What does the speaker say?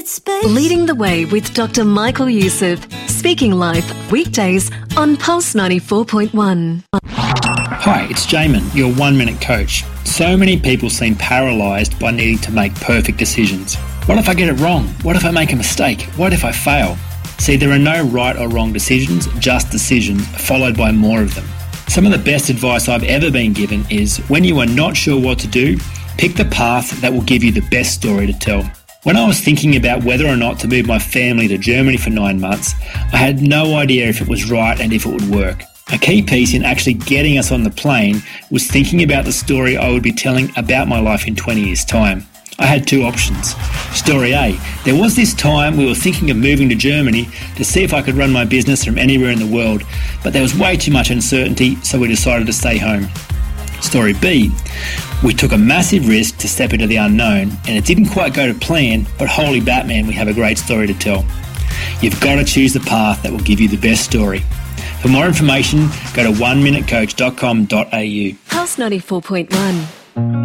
Headspace. Leading the Way with Dr. Michael Youssef. Speaking Life, weekdays on Pulse 94.1. Hi, it's Jamin, your 1 Minute Coach. So many people seem paralysed by needing to make perfect decisions. What if I get it wrong? What if I make a mistake? What if I fail? See, there are no right or wrong decisions, just decisions, followed by more of them. Some of the best advice I've ever been given is, when you are not sure what to do, pick the path that will give you the best story to tell. When I was thinking about whether or not to move my family to Germany for 9 months, I had no idea if it was right and if it would work. A key piece in actually getting us on the plane was thinking about the story I would be telling about my life in 20 years' time. I had two options. Story A, there was this time we were thinking of moving to Germany to see if I could run my business from anywhere in the world, but there was way too much uncertainty, so we decided to stay home. Story B, we took a massive risk to step into the unknown, and it didn't quite go to plan, but holy Batman, we have a great story to tell. You've got to choose the path that will give you the best story. For more information, go to oneminutecoach.com.au. Pulse 94.1.